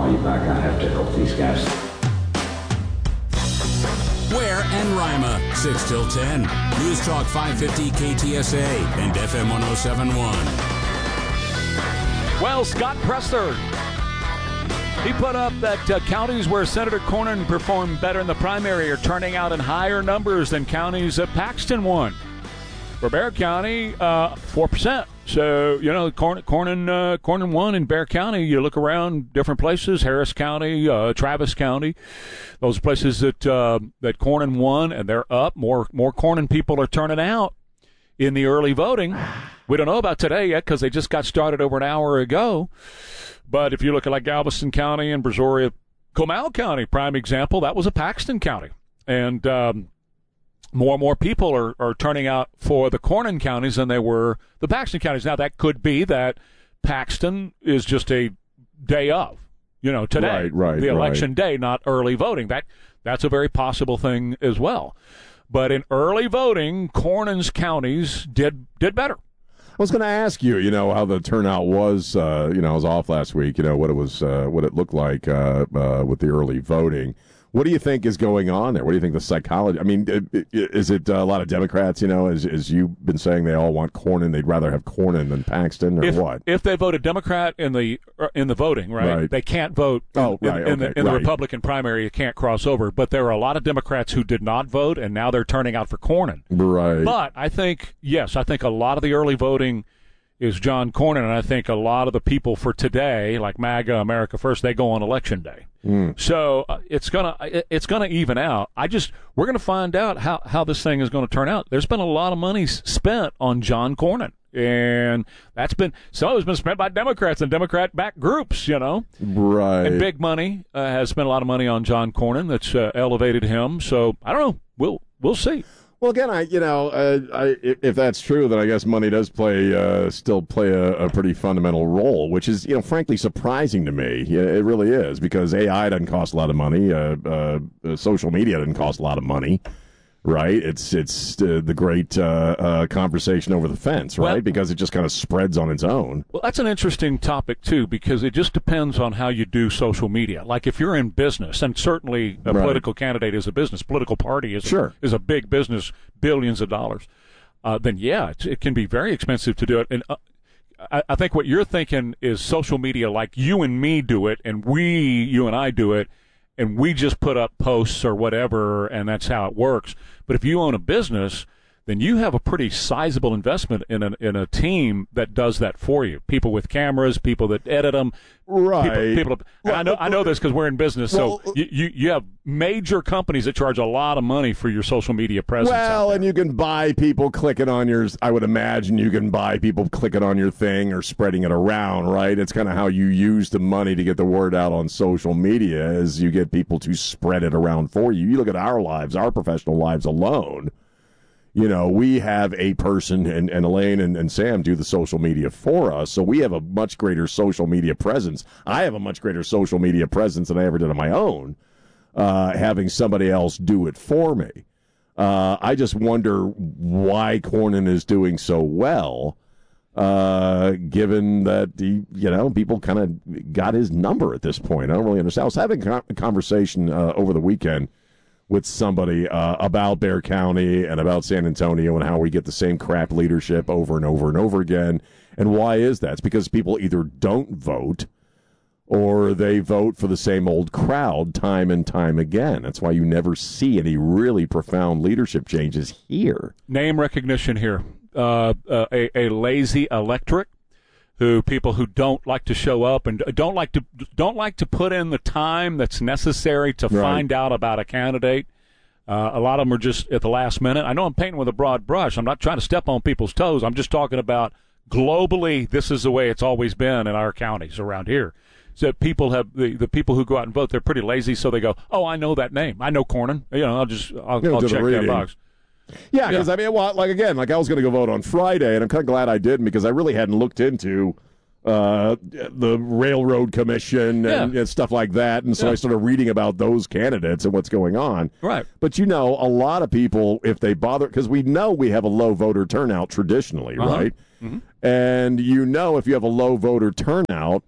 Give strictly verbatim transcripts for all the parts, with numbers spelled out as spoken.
call you back. I have to help these guys. Ware and Rima, six till ten. News Talk five fifty K T S A and F M one oh seven point one. Well, Scott Presler, he put up that uh, counties where Senator Cornyn performed better in the primary are turning out in higher numbers than counties that Paxton won. For Bexar County, uh, four percent. So, you know, Corn- Cornyn, uh, Cornyn won in Bexar County. You look around different places, Harris County, uh, Travis County, those places that uh, that Cornyn won, and they're up. More more Cornyn people are turning out in the early voting. We don't know about today yet because they just got started over an hour ago. But if you look at like Galveston County and Brazoria, Comal County, prime example, that was a Paxton County. And um, more and more people are, are turning out for the Cornyn counties than they were the Paxton counties. Now, that could be that Paxton is just a day of, you know, today, right, right, the election right. day, not early voting. That That's a very possible thing as well. But in early voting, Cornyn's counties did did better. I was going to ask you, you know, how the turnout was. Uh, you know, I was off last week. You know what it was, uh, what it looked like uh, uh, with the early voting. What do you think is going on there? What do you think the psychology? I mean, is it a lot of Democrats? You know, as as you've been saying, they all want Cornyn. They'd rather have Cornyn than Paxton, or if, what? If they voted Democrat in the in the voting, right? Right. They can't vote. Oh, in, right. in, the, okay, in the right. Republican primary. You can't cross over. But there are a lot of Democrats who did not vote, and now they're turning out for Cornyn. Right. But I think yes, I think a lot of the early voting is John Cornyn, and I think a lot of the people for today, like MAGA, America First, they go on election day. Mm. So uh, it's gonna it's gonna even out. I just we're gonna find out how, how this thing is going to turn out. There's been a lot of money spent on John Cornyn, and that's been some of it's been spent by Democrats and Democrat-backed groups, you know. Right. And big money uh, has spent a lot of money on John Cornyn that's uh, elevated him. So I don't know. We'll we'll see. Well, again, I you know, uh, I, if that's true, then I guess money does play uh, still play a, a pretty fundamental role, which is, you know, frankly surprising to me. Yeah, it really is, because A I doesn't cost a lot of money. Uh, uh, uh, social media doesn't cost a lot of money, right? It's it's uh, the great uh, uh, conversation over the fence, right? Well, because it just kind of spreads on its own. Well, that's an interesting topic, too, because it just depends on how you do social media. Like if you're in business, and certainly a Right. political candidate is a business, political party is, Sure. a, is a big business, billions of dollars, uh, then, yeah, it, it can be very expensive to do it. And uh, I, I think what you're thinking is social media like you and me do it, and we, you and I do it, and we just put up posts or whatever, and that's how it works. But if you own a business, then you have a pretty sizable investment in a, in a team that does that for you. People with cameras, people that edit them. Right. People, people and I know I know this because we're in business, well, so you, you, you have major companies that charge a lot of money for your social media presence. Well, and you can buy people clicking on yours. I would imagine you can buy people clicking on your thing or spreading it around, right? It's kind of how you use the money to get the word out on social media, is you get people to spread it around for you. You look at our lives, our professional lives alone. You know, we have a person, and, and Elaine and, and Sam do the social media for us, so we have a much greater social media presence. I have a much greater social media presence than I ever did on my own, uh, having somebody else do it for me. Uh, I just wonder why Cornyn is doing so well, uh, given that, he, you know, people kind of got his number at this point. I don't really understand. I was having a conversation uh, over the weekend with somebody uh, about Bexar County and about San Antonio and how we get the same crap leadership over and over and over again. And why is that? It's because people either don't vote or they vote for the same old crowd time and time again. That's why you never see any really profound leadership changes here. Name recognition here. Uh, uh, a, a lazy electorate. Who people who don't like to show up and don't like to don't like to put in the time that's necessary to Right. find out about a candidate. Uh, a lot of them are just at the last minute. I know I'm painting with a broad brush. I'm not trying to step on people's toes. I'm just talking about globally. This is the way it's always been in our counties around here. So people have the, the people who go out and vote. They're pretty lazy, so they go, "Oh, I know that name. I know Cornyn. You know, I'll just I'll, You'll I'll do the check that reading. box." Yeah, because Yeah. I mean, well, like again, like I was going to go vote on Friday, and I'm kind of glad I didn't, because I really hadn't looked into uh, the Railroad Commission and, Yeah. and stuff like that, and so Yeah. I started reading about those candidates and what's going on. Right. But you know, a lot of people, if they bother, because we know we have a low voter turnout traditionally, Uh-huh. right? Mm-hmm. And you know, if you have a low voter turnout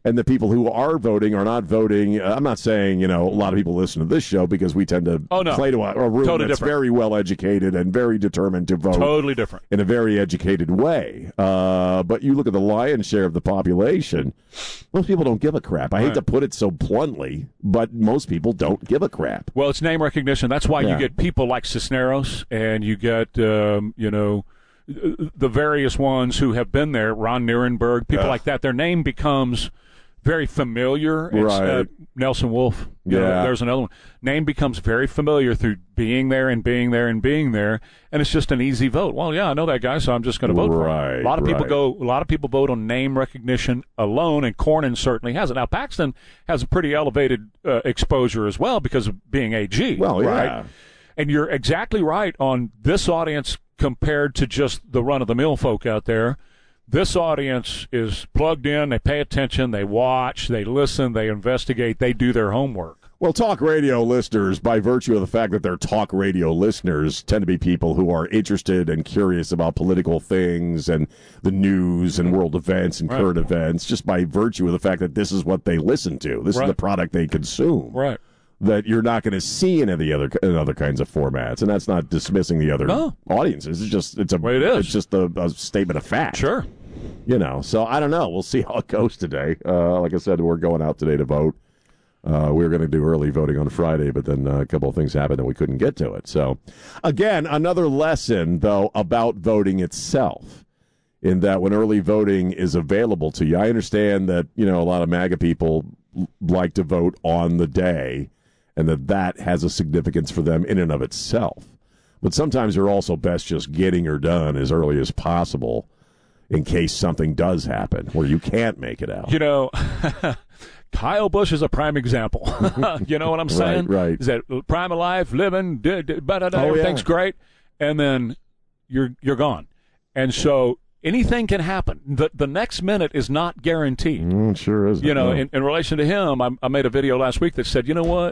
and the people who are voting are not voting. Uh, I'm not saying, you know, a lot of people listen to this show because we tend to oh, no. play to a, a room totally that's different. very well educated and very determined to vote. Totally different. In a very educated way. Uh, but you look at the lion's share of the population, most people don't give a crap. I right. hate to put it so bluntly, but most people don't give a crap. Well, it's name recognition. That's why yeah. you get people like Cisneros, and you get, um, you know, the various ones who have been there, Ron Nierenberg, people yeah. like that. Their name becomes very familiar. It's, right. uh, Nelson Wolf. You yeah. know, there's another one. Name becomes very familiar through being there and being there and being there, and it's just an easy vote. Well, yeah, I know that guy, so I'm just going to vote right, for him. A lot of people right. go. A lot of people vote on name recognition alone, and Cornyn certainly has it. Now, Paxton has a pretty elevated uh, exposure as well because of being A G. Well, yeah. Right? And you're exactly right on this audience compared to just the run-of-the-mill folk out there. This audience is plugged in, they pay attention, they watch, they listen, they investigate, they do their homework. Well, talk radio listeners, by virtue of the fact that they're talk radio listeners, tend to be people who are interested and curious about political things and the news and world events and right. current events, just by virtue of the fact that this is what they listen to. This right. is the product they consume. Right. That you're not going to see in any other in other kinds of formats, and that's not dismissing the other no. audiences. It's just it's a way it is. It's just a, a statement of fact. Sure, you know. So I don't know. We'll see how it goes today. Uh, like I said, we're going out today to vote. Uh, we were going to do early voting on Friday, but then uh, a couple of things happened and we couldn't get to it. So, again, another lesson though about voting itself. In that when early voting is available to you, I understand that you know a lot of MAGA people like to vote on the day. And that that has a significance for them in and of itself. But sometimes they're also best just getting her done as early as possible in case something does happen where you can't make it out. You know, Kyle Busch is a prime example. You know what I'm saying? Right, right. Is that prime of life, living, da, da, da, da, oh, everything's yeah. great, and then you're you're gone. And so anything can happen. The the next minute is not guaranteed. Mm, sure is. You know, no. in, in relation to him, I, I made a video last week that said, you know what,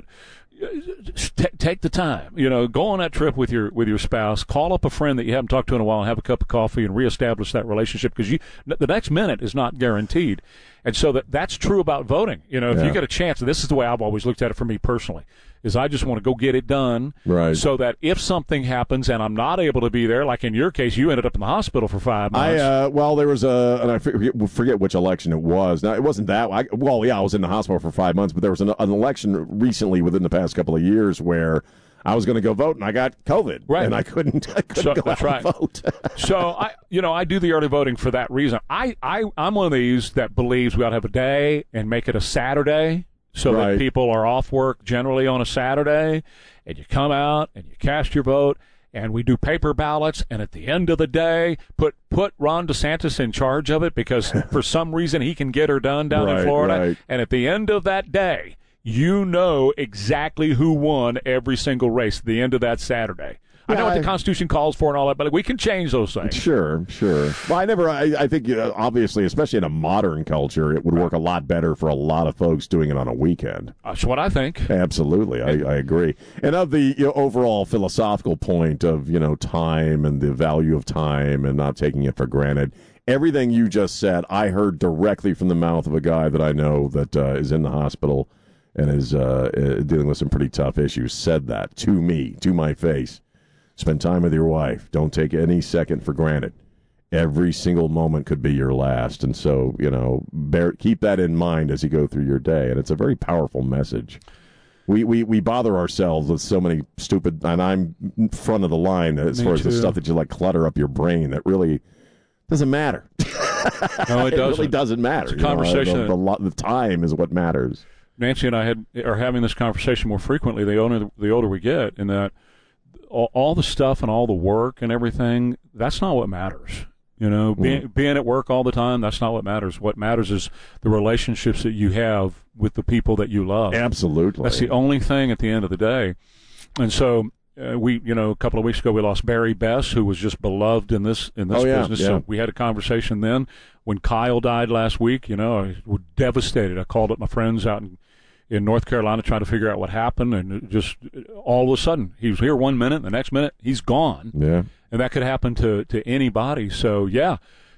T- take the time. You know, go on that trip with your with your spouse. Call up a friend that you haven't talked to in a while and have a cup of coffee and reestablish that relationship because you the next minute is not guaranteed. And so that that's true about voting. You know, if yeah. you get a chance, and this is the way I've always looked at it for me personally, is I just want to go get it done right. so that if something happens and I'm not able to be there, like in your case, you ended up in the hospital for five months. I, uh, well, there was a, and I forget, forget which election it was. Now, it wasn't that, I, well, yeah, I was in the hospital for five months, but there was an, an election recently within the past couple of years where I was going to go vote and I got COVID. Right. And I couldn't, I couldn't So- go that's out right. and vote. So I, you know, I do the early voting for that reason. I, I, I'm one of these that believes we ought to have a day and make it a Saturday so Right. that people are off work generally on a Saturday, and you come out and you cast your vote, and we do paper ballots, and at the end of the day, put put Ron DeSantis in charge of it because for some reason he can get her done down Right, in Florida, right. and at the end of that day, you know exactly who won every single race at the end of that Saturday. I Yeah, know what I- the Constitution calls for and all that, but we can change those things. Sure, sure. Well, I never, I, I think, uh, obviously, especially in a modern culture, it would work a lot better for a lot of folks doing it on a weekend. That's what I think. Absolutely, I, I agree. And of the you know, overall philosophical point of, you know, time and the value of time and not taking it for granted, everything you just said, I heard directly from the mouth of a guy that I know that uh, is in the hospital and is uh, uh, dealing with some pretty tough issues, said that to me, to my face. Spend time with your wife. Don't take any second for granted. Every single moment could be your last. And so, you know, bear, keep that in mind as you go through your day. And it's a very powerful message. We, we, we bother ourselves with so many stupid, and I'm front of the line as Me far as the too. stuff that you like clutter up your brain that really doesn't matter. No, it It doesn't. really doesn't matter. It's a conversation You know, the, the, lo- the time is what matters. Nancy and I had are having this conversation more frequently the older the older we get, in that all, all the stuff and all the work and everything, that's not what matters. You know, being Mm. being at work all the time, that's not what matters. What matters is the relationships that you have with the people that you love. Absolutely. That's the only thing at the end of the day. And so uh, we, you know, a couple of weeks ago we lost Barry Bess, who was just beloved in this in this Oh, yeah, business. yeah. So we had a conversation then. When Kyle died last week, you know, I was devastated. I called up my friends out in, in North Carolina trying to figure out what happened, and it just all of a sudden he was here one minute, the next minute he's gone. Yeah. And that could happen to, to anybody. So, yeah,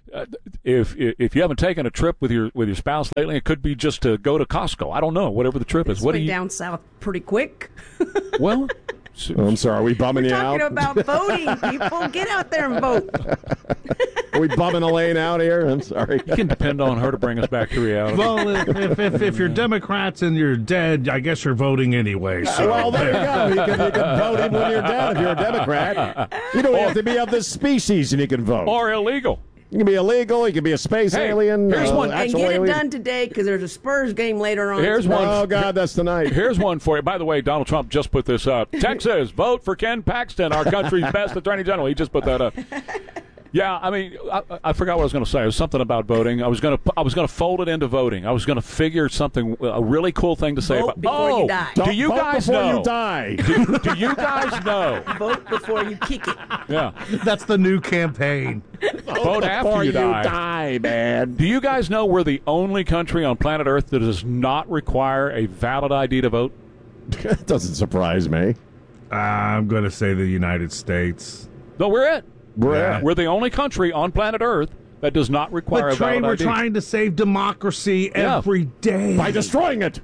Uh, if if you haven't taken a trip with your with your spouse lately, it could be just to go to Costco. I don't know. Whatever the trip This is. What do went you? down south pretty quick. Well, Oh, I'm sorry. Are we bumming We're you talking out? about voting, people. Get out there and vote. Are we bumming Elaine out here? I'm sorry. you can depend on her to bring us back to reality. Well, if, if, if, if you're Democrats and you're dead, I guess you're voting anyway. So. Well, there you go. You can, you can vote even when you're dead if you're a Democrat. You don't have to be of this species and you can vote. Or illegal. You can be illegal. You can be a space Hey, alien. here's uh, one. And actual get it alien. done today because there's a Spurs game later on. Here's one. Oh, God, that's tonight. Here's one for you. By the way, Donald Trump just put this up. Texas, vote for Ken Paxton, our country's best attorney general. He just put that up. Yeah, I mean, I, I forgot what I was going to say. It was something about voting. I was going to I was going to fold it into voting. I was going to figure something, a really cool thing to say Vote about. before oh, you die. do Don't you vote guys before know? you die. Do, do you guys know? Vote before you kick it. Yeah, That's the new campaign. vote after Before you you die. die, man. Do you guys know we're the only country on planet Earth that does not require a valid I D to vote? That doesn't surprise me. I'm going to say the United States. No, we're it. We're Yeah. at. We're the only country on planet Earth that does not require But a Trey, valid we're I D. trying to save democracy Yeah. every day. By destroying it.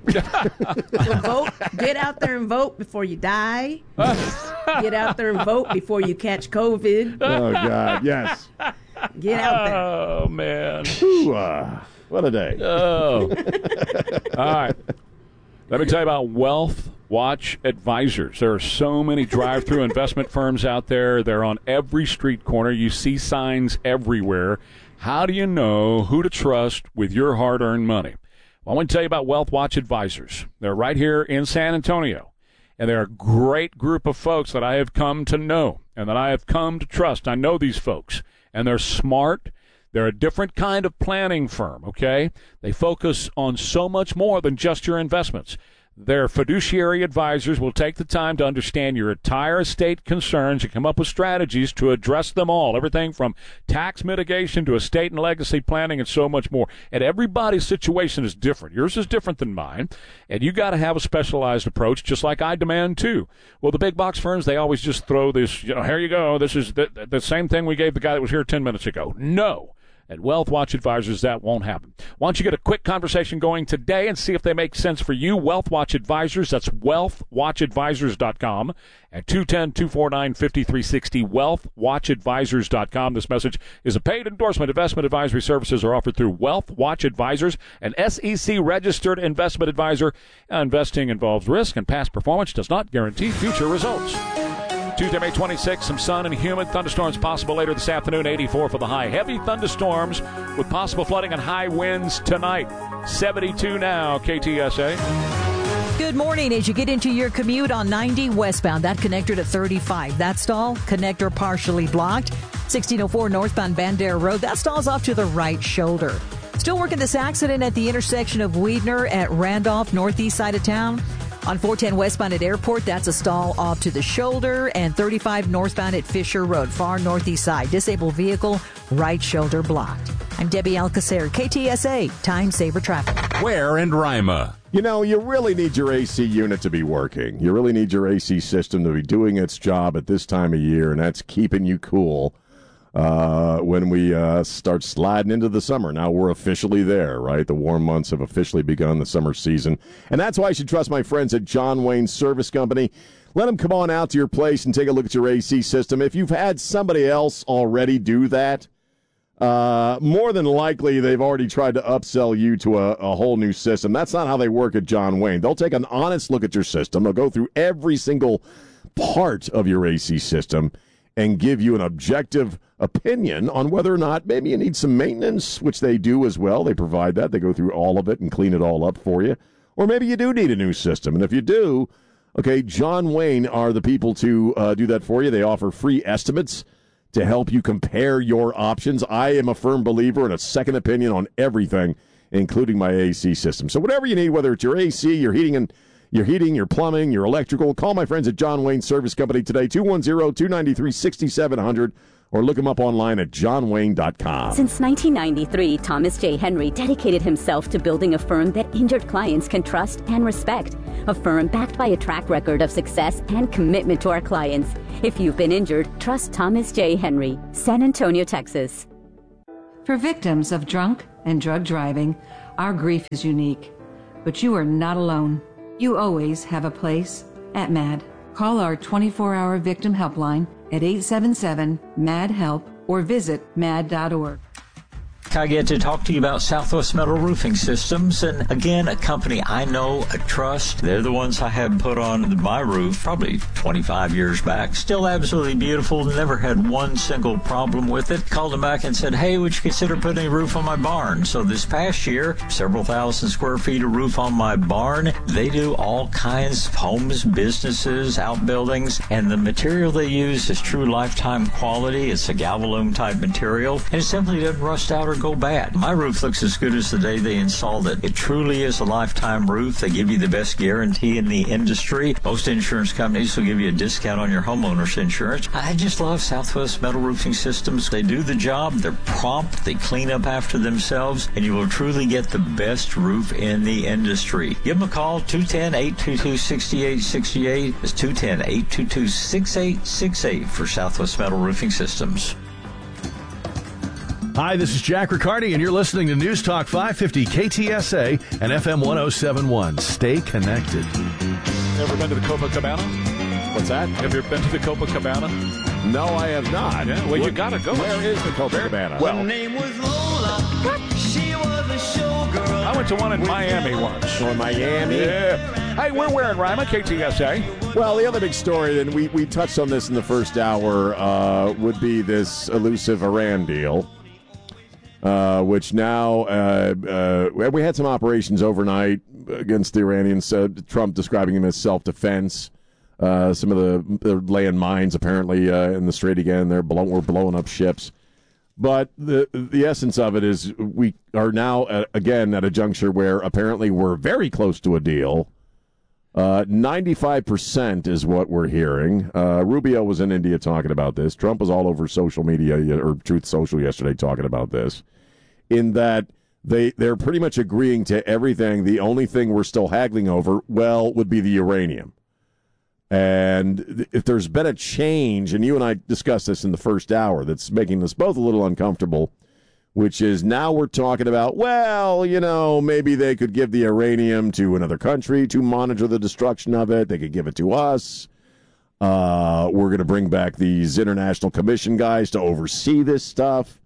So vote. Get out there and vote before you die. Get out there and vote before you catch COVID. Oh, God, yes. Get out there. Oh man. Ooh, uh, what a day. Oh. All right. Let me tell you about Wealth Watch Advisors. There are so many drive-through investment firms out there. They're on every street corner. You see signs everywhere. How do you know who to trust with your hard-earned money? Well, I want to tell you about Wealth Watch Advisors. They're right here in San Antonio. And they're a great group of folks that I have come to know and that I have come to trust. I know these folks. And they're smart. They're a different kind of planning firm, okay? They focus on so much more than just your investments. Their fiduciary advisors will take the time to understand your entire estate concerns and come up with strategies to address them all. Everything from tax mitigation to estate and legacy planning and so much more. And everybody's situation is different. Yours is different than mine. And you got to have a specialized approach, just like I demand too. Well, the big box firms, they always just throw this, you know, here you go. This is the, the same thing we gave the guy that was here ten minutes ago. No. At Wealth Watch Advisors, that won't happen. Why don't you get a quick conversation going today and see if they make sense for you? Wealth Watch Advisors, that's wealth watch advisors dot com at two one zero, two four nine, five three six zero, wealth watch advisors dot com. This message is a paid endorsement. Investment advisory services are offered through Wealth Watch Advisors, an S E C-registered investment advisor. Investing involves risk, and past performance does not guarantee future results. Tuesday, May twenty-sixth, some sun and humid. Thunderstorms possible later this afternoon, eighty-four for the high. Heavy thunderstorms with possible flooding and high winds tonight. seventy-two now, K T S A. Good morning. As you get into your commute on ninety westbound, that connector to thirty-five. That stall, connector partially blocked. sixteen oh four northbound Bandera Road, that stall's off to the right shoulder. Still working this accident at the intersection of Weidner at Randolph, northeast side of town. On four ten westbound at Airport, that's a stall off to the shoulder, and thirty-five northbound at Fisher Road, far northeast side. Disabled vehicle, right shoulder blocked. I'm Debbie Alcacer, K T S A, Time Saver Traffic. Ware and Rima. You know, you really need your A C unit to be working. You really need your A C system to be doing its job at this time of year, and that's keeping you cool uh, when we uh, start sliding into the summer. Now we're officially there, right? The warm months have officially begun, the summer season. And that's why I should trust my friends at John Wayne Service Company. Let them come on out to your place and take a look at your A C system. If you've had somebody else already do that, uh, more than likely they've already tried to upsell you to a, a whole new system. That's not how they work at John Wayne. They'll take an honest look at your system. They'll go through every single part of your A C system and give you an objective opinion on whether or not maybe you need some maintenance, which they do as well. They provide that. They go through all of it and clean it all up for you. Or maybe you do need a new system. And if you do, okay, John Wayne are the people to uh, do that for you. They offer free estimates to help you compare your options. I am a firm believer in a second opinion on everything, including my A C system. So whatever you need, whether it's your A C, your heating and Your heating, your plumbing, your electrical. Call my friends at John Wayne Service Company today, two one zero, two nine three, six seven zero zero, or look them up online at john wayne dot com. Since nineteen ninety-three, Thomas J. Henry dedicated himself to building a firm that injured clients can trust and respect. A firm backed by a track record of success and commitment to our clients. If you've been injured, trust Thomas J. Henry, San Antonio, Texas. For victims of drunk and drug driving, our grief is unique. But you are not alone. You always have a place at MAD. Call our twenty-four hour victim helpline at eight seven seven, M A D, HELP or visit mad dot org. I get to talk to you about Southwest Metal Roofing Systems, and again, a company I know, I trust. They're the ones I had put on my roof probably twenty-five years back. Still absolutely beautiful, never had one single problem with it. Called them back and said, hey, would you consider putting a roof on my barn? So this past year, several thousand square feet of roof on my barn. They do all kinds of homes, businesses, outbuildings, and the material they use is true lifetime quality. It's a Galvalume type material, and it simply doesn't rust out or go bad. My roof looks as good as the day they installed it. It truly is a lifetime roof. They give you the best guarantee in the industry. Most insurance companies will give you a discount on your homeowner's insurance. I just love Southwest Metal Roofing Systems. They do the job. They're prompt. They clean up after themselves, and you will truly get the best roof in the industry. Give them a call, two one zero, eight two two, six eight six eight. It's two one zero, eight two two, six eight six eight for Southwest Metal Roofing Systems. Hi, this is Jack Riccardi, and you're listening to News Talk five fifty K T S A and F M one oh seven point one. Stay connected. Ever been to the Copacabana? What's that? Have you been to the Copacabana? No, I have not. Yeah, well, what, you got to go. Where is the Copacabana? Well, her name was Lola. She was a showgirl. I went to one in Miami once. Or Miami? Yeah. Hey, we're wearing Rima, K T S A. Well, the other big story, and we, we touched on this in the first hour, uh, would be this elusive Iran deal. Uh, which now, uh, uh, we had some operations overnight against the Iranians, uh, Trump describing them as self-defense. Uh, some of the, they're laying mines, apparently, uh, in the strait again. They're blow, we're blowing up ships. But the the essence of it is we are now, uh, again, at a juncture where apparently we're very close to a deal. Uh, ninety-five percent is what we're hearing. Uh, Rubio was in India talking about this. Trump was all over social media, or Truth Social yesterday, talking about this. In that they, they're pretty much agreeing to everything. The only thing we're still haggling over, well, would be the uranium. And if there's been a change, and you and I discussed this in the first hour, that's making us both a little uncomfortable, which is now we're talking about, well, you know, maybe they could give the uranium to another country to monitor the destruction of it. They could give it to us. Uh, we're going to bring back these international commission guys to oversee this stuff.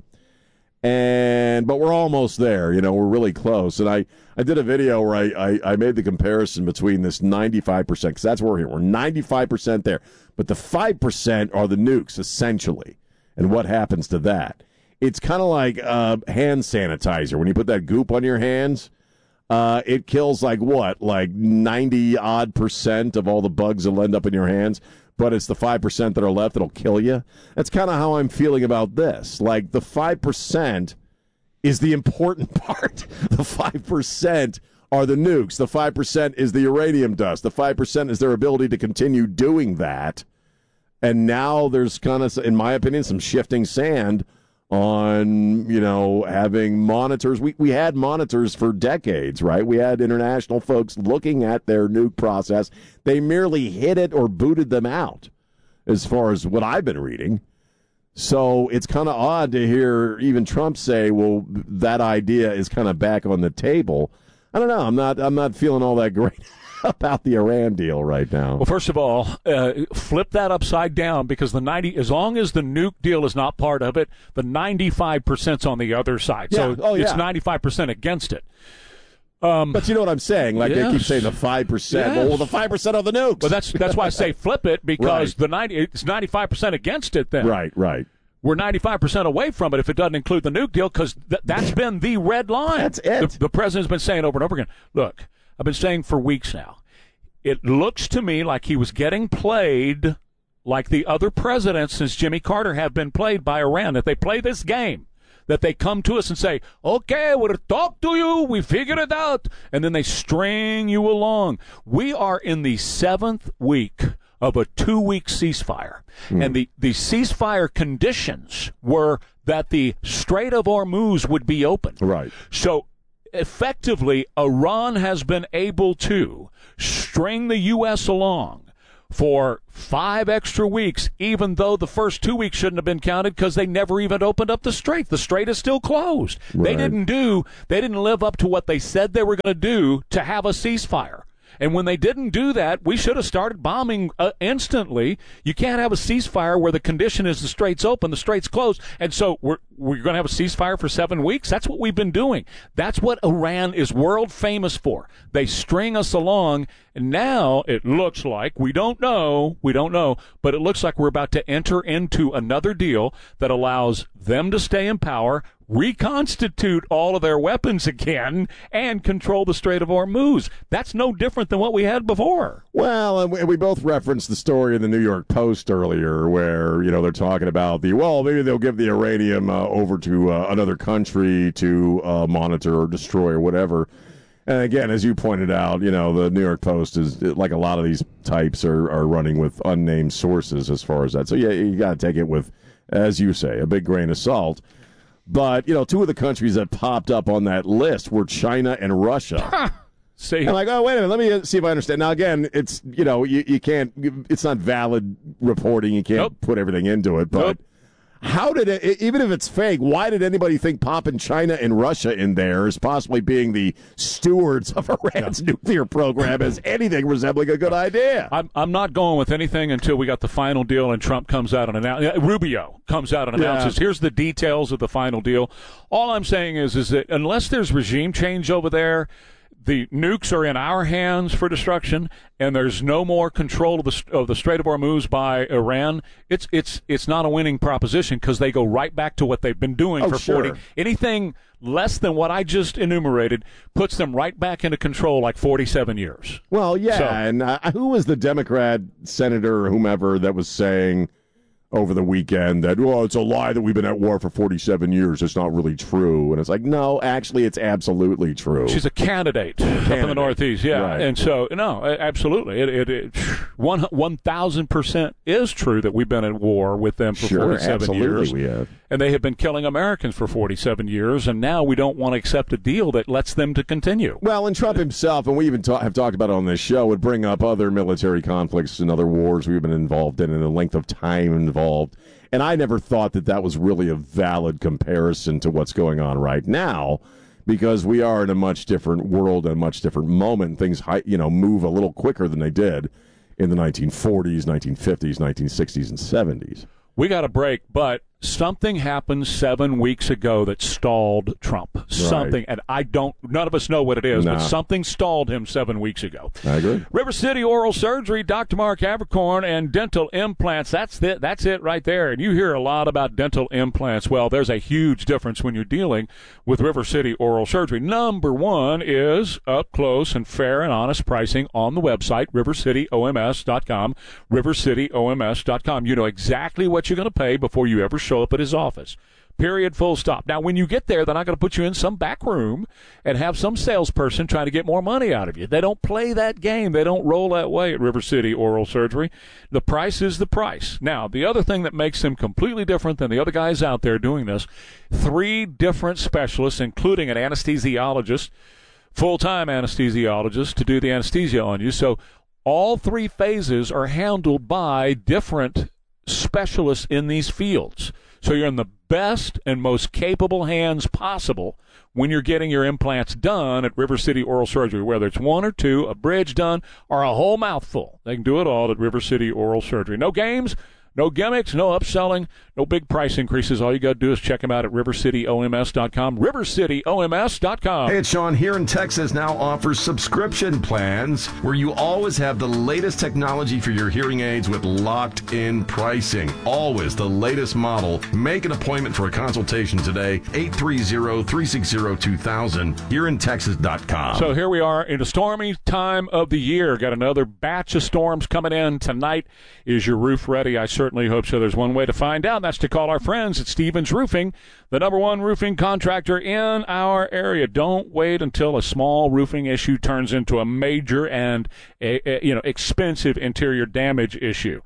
And but we're almost there, you know, we're really close. And I, I did a video where I, I, I made the comparison between this ninety-five percent, because that's where we're here. We're ninety-five percent there. But the five percent are the nukes, essentially. And what happens to that? It's kind of like uh, hand sanitizer. When you put that goop on your hands, uh, it kills like what? Like ninety-odd percent of all the bugs that'll end up in your hands. But it's the five percent that are left that'll kill you. That's kind of how I'm feeling about this. Like, the five percent is the important part. The five percent are the nukes. The five percent is the uranium dust. The five percent is their ability to continue doing that. And now there's kind of, in my opinion, some shifting sand on, you know, having monitors. We we had monitors for decades, right? We had international folks looking at their nuke process. They merely hid it or booted them out, as far as what I've been reading. So it's kind of odd to hear even Trump say, well, that idea is kind of back on the table. I don't know. I'm not I'm not feeling all that great about the Iran deal right now. Well, first of all, uh, flip that upside down, because the ninety, as long as the nuke deal is not part of it, the ninety-five percent's on the other side. Yeah. So oh, yeah. it's ninety-five percent against it. Um, but you know what I'm saying? Like yes. they keep saying the five percent. Yes. Well, the five percent of the nukes. But that's that's why I say flip it, because right. the ninety it's ninety-five percent against it then. Right, right. We're ninety-five percent away from it if it doesn't include the nuke deal, because th- that's been the red line. That's it. The, the president's been saying over and over again, look, I've been saying for weeks now, it looks to me like he was getting played like the other presidents since Jimmy Carter have been played by Iran, that they play this game, that they come to us and say, okay, we'll talk to you, we figured it out, and then they string you along. We are in the seventh week of a two-week ceasefire, mm. and the, the ceasefire conditions were that the Strait of Hormuz would be open. Right. So effectively, Iran has been able to string the U S along for five extra weeks, even though the first two weeks shouldn't have been counted because they never even opened up the strait. The strait is still closed. Right. They didn't do, they didn't live up to what they said they were going to do to have a ceasefire. And when they didn't do that, we should have started bombing uh, instantly. You can't have a ceasefire where the condition is the strait's open, the strait's closed. And so we're, we're going to have a ceasefire for seven weeks? That's what we've been doing. That's what Iran is world famous for. They string us along, and now it looks like, we don't know, we don't know, but it looks like we're about to enter into another deal that allows them to stay in power, reconstitute all of their weapons again, and control the Strait of Hormuz. That's no different than what we had before. Well, and we, we both referenced the story in the New York Post earlier where, you know, they're talking about the, well, maybe they'll give the uranium uh, over to uh, another country to uh, monitor or destroy or whatever. And again, as you pointed out, you know, the New York Post is, like a lot of these types are, are running with unnamed sources as far as that. So, yeah, you got to take it with, as you say, a big grain of salt. But, you know, two of the countries that popped up on that list were China and Russia. See? And like, oh, wait a minute, let me see if I understand. Now, again, it's, you know, you, you can't, it's not valid reporting. You can't Nope. put everything into it. But Nope. how did it, even if it's fake, why did anybody think popping China and Russia in there as possibly being the stewards of Iran's yeah. nuclear program as anything resembling a good idea? I'm I'm not going with anything until we got the final deal and Trump comes out and announces. Rubio comes out and announces, Yeah. here's the details of the final deal. All I'm saying is, is that unless there's regime change over there, the nukes are in our hands for destruction, and there's no more control of the of the Strait of Hormuz by Iran. It's it's it's not a winning proposition because they go right back to what they've been doing Oh, for sure. forty. Anything less than what I just enumerated puts them right back into control like forty-seven years. Well, yeah, So- and uh, who was the Democrat senator or whomever that was saying over the weekend that, well, it's a lie that we've been at war for forty-seven years. It's not really true. And it's like, no, actually, it's absolutely true. She's a candidate, up in the Candidate. Northeast, yeah. Right. And so, no, absolutely. It, it, it one, one thousand percent is true that we've been at war with them for Sure, forty-seven absolutely years. we have. And they have been killing Americans for forty-seven years, and now we don't want to accept a deal that lets them to continue. Well, and Trump himself, and we even ta- have talked about it on this show, would bring up other military conflicts and other wars we've been involved in and the length of time involved. And I never thought that that was really a valid comparison to what's going on right now, because we are in a much different world and a much different moment. Things, hi- you know, move a little quicker than they did in the nineteen forties, nineteen fifties, nineteen sixties, and seventies. We got a break, but something happened seven weeks ago that stalled Trump. Something, and I don't, none of us know what it is, No. but something stalled him seven weeks ago. I agree. River City Oral Surgery, Doctor Mark Abercorn, and dental implants. That's it. That's it right there. And you hear a lot about dental implants. Well, there's a huge difference when you're dealing with River City Oral Surgery. Number one is up close and fair and honest pricing on the website, river city o m s dot com, river city o m s dot com. You know exactly what you're going to pay before you ever show up at his office. Period, full stop. Now, when you get there, they're not going to put you in some back room and have some salesperson trying to get more money out of you. They don't play that game. They don't roll that way at River City Oral Surgery. The price is the price. Now, the other thing that makes them completely different than the other guys out there doing this, three different specialists, including an anesthesiologist, full-time anesthesiologist, to do the anesthesia on you. So all three phases are handled by different specialists in these fields. So you're in the best and most capable hands possible when you're getting your implants done at River City Oral Surgery, whether it's one or two, a bridge done, or a whole mouthful. They can do it all at River City Oral Surgery. No games, no gimmicks, no upselling, no big price increases. All you got to do is check them out at river city o m s dot com, river city o m s dot com. Hey, it's Sean. Here in Texas now offers subscription plans where you always have the latest technology for your hearing aids with locked-in pricing. Always the latest model. Make an appointment for a consultation today, eight three zero, three six zero, two thousand, here in texas dot com. So here we are in a stormy time of the year. Got another batch of storms coming in tonight. Is your roof ready? I certainly hope so. There's one way to find out. That's to call our friends at Stevens Roofing, the number one roofing contractor in our area. Don't wait until a small roofing issue turns into a major and a, a, you know expensive interior damage issue.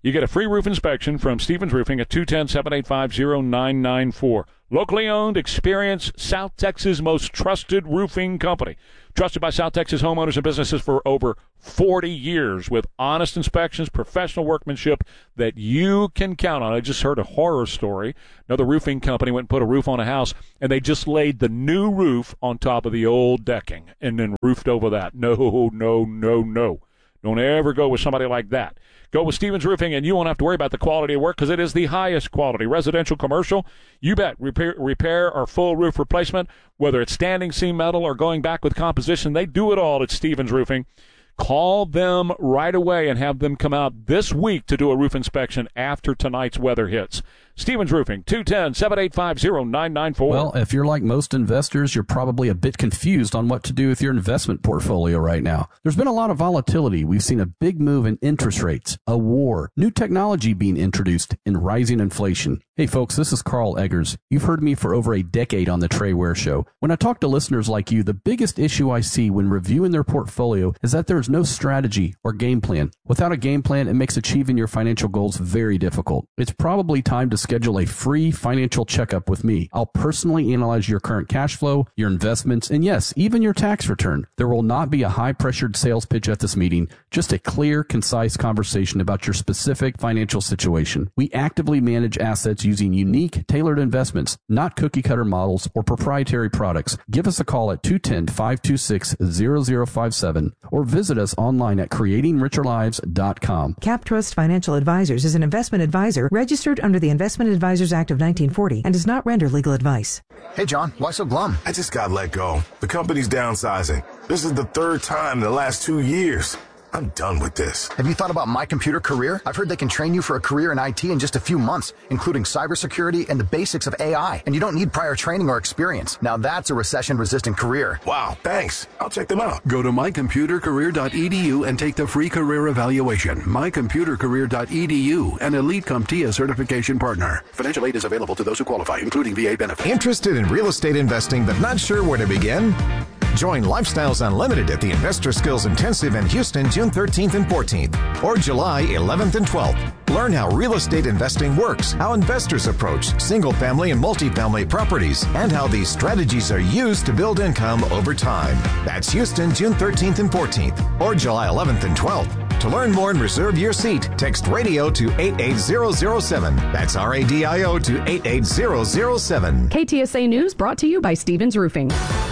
You get a free roof inspection from Stevens Roofing at two one zero, seven eight five, zero nine nine four. Locally owned, experienced, South Texas' most trusted roofing company. Trusted by South Texas homeowners and businesses for over forty years with honest inspections, professional workmanship that you can count on. I just heard a horror story. Another roofing company went and put a roof on a house, and they just laid the new roof on top of the old decking and then roofed over that. No, no, no, no. Don't ever go with somebody like that. Go with Stevens Roofing, and you won't have to worry about the quality of work because it is the highest quality. Residential, commercial, you bet. Repair, repair or full roof replacement, whether it's standing seam metal or going back with composition, they do it all at Stevens Roofing. Call them right away and have them come out this week to do a roof inspection after tonight's weather hits. Stevens Roofing, two one zero, seven eight five, zero nine nine four. Well, if you're like most investors, you're probably a bit confused on what to do with your investment portfolio right now. There's been a lot of volatility. We've seen a big move in interest rates, a war, new technology being introduced, and rising inflation. Hey folks, this is Carl Eggers. You've heard me for over a decade on the Trey Ware Show. When I talk to listeners like you, the biggest issue I see when reviewing their portfolio is that there's no strategy or game plan. Without a game plan, it makes achieving your financial goals very difficult. It's probably time to schedule a free financial checkup with me. I'll personally analyze your current cash flow, your investments, and yes, even your tax return. There will not be a high-pressured sales pitch at this meeting, just a clear, concise conversation about your specific financial situation. We actively manage assets using unique, tailored investments, not cookie-cutter models or proprietary products. Give us a call at two one zero, five two six, zero zero five seven or visit us online at creating richer lives dot com. CapTrust Financial Advisors is an investment advisor registered under the Investment Advisors Act of nineteen forty and does not render legal advice. Hey, John, why so glum? I just got let go. The company's downsizing. This is the third time in the last two years. I'm done with this. Have you thought about My Computer Career? I've heard they can train you for a career in I T in just a few months, including cybersecurity and the basics of A I. And you don't need prior training or experience. Now that's a recession-resistant career. Wow, thanks. I'll check them out. Go to my computer career dot e d u and take the free career evaluation. my computer career dot e d u, an Elite CompTIA certification partner. Financial aid is available to those who qualify, including V A benefits. Interested in real estate investing but not sure where to begin? Join Lifestyles Unlimited at the Investor Skills Intensive in Houston, June thirteenth and fourteenth, or July eleventh and twelfth. Learn how real estate investing works, how investors approach single-family and multifamily properties, and how these strategies are used to build income over time. That's Houston, June thirteenth and fourteenth, or July eleventh and twelfth. To learn more and reserve your seat, text radio to eight eight zero zero seven. That's R A D I O to eight eight zero zero seven. K T S A News brought to you by Stevens Roofing.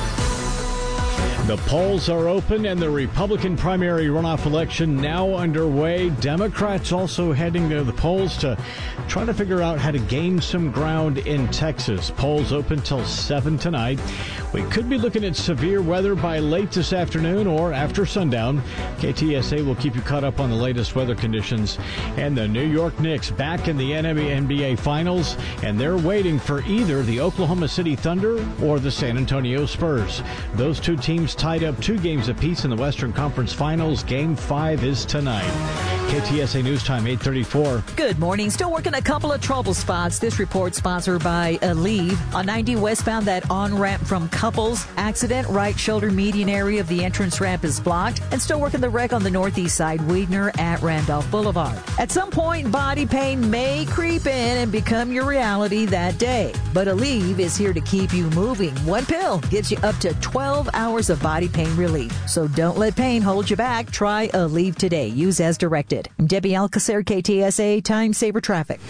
The polls are open and the Republican primary runoff election now underway. Democrats also heading to the polls to try to figure out how to gain some ground in Texas. Polls open till seven tonight. We could be looking at severe weather by late this afternoon or after sundown. K T S A will keep you caught up on the latest weather conditions. And the New York Knicks back in the N B A Finals, and they're waiting for either the Oklahoma City Thunder or the San Antonio Spurs. Those two teams tied up two games apiece in the Western Conference Finals. Game five is tonight. K T S A News Time, eight thirty-four. Good morning. Still working a couple of trouble spots. This report sponsored by Aleve. On ninety westbound, that on-ramp from Couples. Accident, right shoulder median area of the entrance ramp is blocked. And still working the wreck on the northeast side, Weidner at Randolph Boulevard. At some point, body pain may creep in and become your reality that day. But Aleve is here to keep you moving. One pill gives you up to twelve hours of body pain relief. So don't let pain hold you back. Try Aleve today. Use as directed. I'm Debbie Alcacer, K T S A Time Saver Traffic.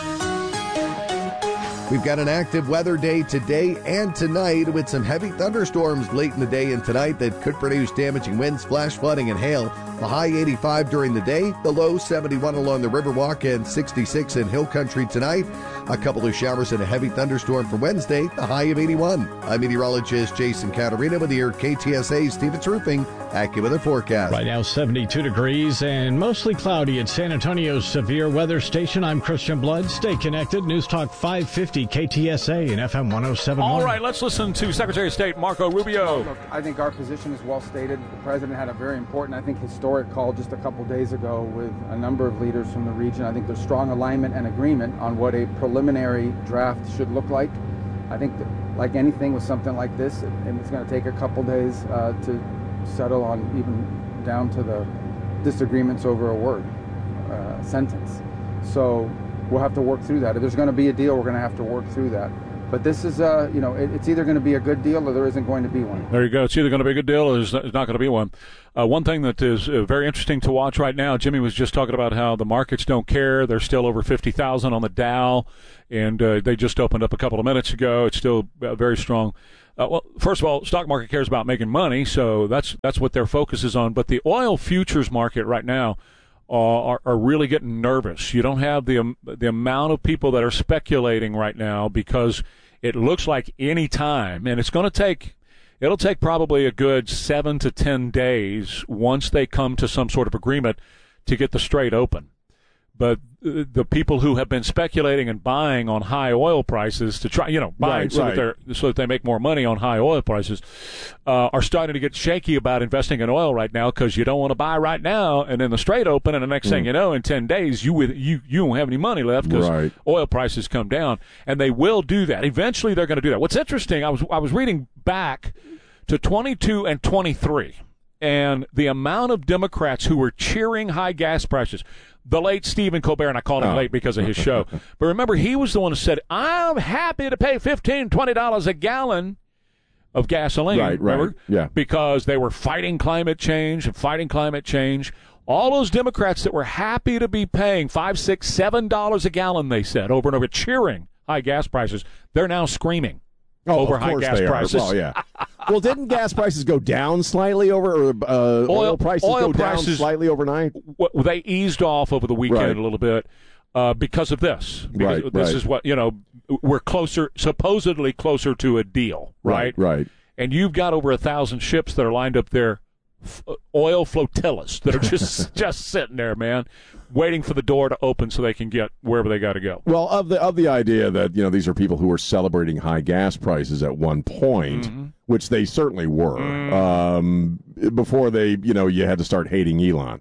We've got an active weather day today and tonight with some heavy thunderstorms late in the day and tonight that could produce damaging winds, flash flooding, and hail. The high eighty-five during the day, the low seventy-one along the Riverwalk and sixty-six in Hill Country tonight. A couple of showers and a heavy thunderstorm for Wednesday, the high of eighty-one. I'm meteorologist Jason Caterina with your K T S A Stevens Roofing AccuWeather forecast. Right now, seventy-two degrees and mostly cloudy at San Antonio's Severe Weather Station. I'm Christian Blood. Stay connected. News Talk five fifty K T S A and F M one oh seven point one. All right, let's listen to Secretary of State Marco Rubio. Look, I think our position is well stated. The president had a very important, I think, historic call just a couple days ago with a number of leaders from the region. I think there's strong alignment and agreement on what a preliminary draft should look like. I think that, like anything with something like this, it, it's going to take a couple days uh, to settle on even down to the disagreements over a word, uh, sentence. So we'll have to work through that. If there's going to be a deal, we're going to have to work through that. But this is, uh, you know, it, it's either going to be a good deal or there isn't going to be one. There you go. It's either going to be a good deal or there's not going to be one. Uh, one thing that is uh, very interesting to watch right now, Jimmy was just talking about how the markets don't care. They're still over fifty thousand on the Dow, and uh, they just opened up a couple of minutes ago. It's still uh, very strong. Uh, well, first of all, stock market cares about making money, so that's that's what their focus is on. But the oil futures market right now uh, are, are really getting nervous. You don't have the um, the amount of people that are speculating right now because it looks like any time, and it's going to take it'll take probably a good seven to ten days once they come to some sort of agreement to get the Strait open. But the people who have been speculating and buying on high oil prices to try, you know, buying right, so right. that they're so that they make more money on high oil prices, uh, are starting to get shaky about investing in oil right now because you don't want to buy right now, and then the Strait open, and the next mm. thing you know, in ten days, you with you you don't have any money left because right. oil prices come down, and they will do that. Eventually, they're going to do that. What's interesting, I was I was reading back to twenty-two and twenty-three, and the amount of Democrats who were cheering high gas prices. The late Stephen Colbert, and I called him oh. late because of his show. But remember, he was the one who said, I'm happy to pay fifteen dollars, twenty dollars a gallon of gasoline. Right, right. Remember? Yeah. Because they were fighting climate change and fighting climate change. All those Democrats that were happy to be paying five, six, seven dollars a gallon, they said, over and over, cheering high gas prices, they're now screaming oh, over of high course gas they prices. Are. Well, yeah. Well, didn't gas prices go down slightly over, or uh, oil, oil prices oil go prices, down slightly overnight? Well, they eased off over the weekend right. a little bit uh, because of this. Because right, this right. is what, you know, we're closer, supposedly closer to a deal, right? Right, right. And you've got over a thousand ships that are lined up there, f- oil flotillas that are just just sitting there, man, waiting for the door to open so they can get wherever they got to go. Well, of the of the idea that, you know, these are people who were celebrating high gas prices at one point, mm-hmm. which they certainly were, mm. um, before they, you know, you had to start hating Elon.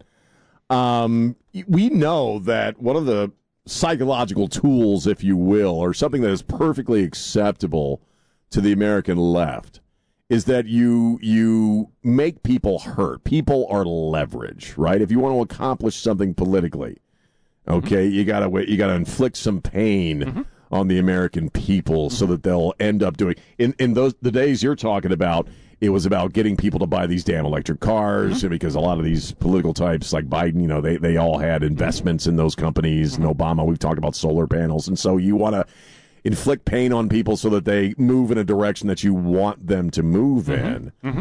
Um, we know that one of the psychological tools, if you will, or something that is perfectly acceptable to the American left, is that you you make people hurt. People are leverage, right? If you want to accomplish something politically, okay, mm-hmm. you gotta you gotta inflict some pain mm-hmm. on the American people mm-hmm. so that they'll end up doing. In in those the days you're talking about, it was about getting people to buy these damn electric cars mm-hmm. because a lot of these political types like Biden, you know, they they all had investments in those companies. Mm-hmm. And Obama, we've talked about solar panels, and so you want to inflict pain on people so that they move in a direction that you want them to move mm-hmm. in. Mm-hmm.